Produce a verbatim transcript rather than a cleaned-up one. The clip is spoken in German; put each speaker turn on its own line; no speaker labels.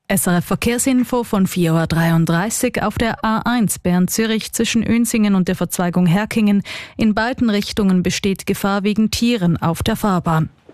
S R F Verkehrsinfo von vier Uhr dreiunddreißig auf der A eins Bern-Zürich zwischen Önsingen und der Verzweigung Herkingen. In beiden Richtungen besteht Gefahr wegen Tieren auf der Fahrbahn.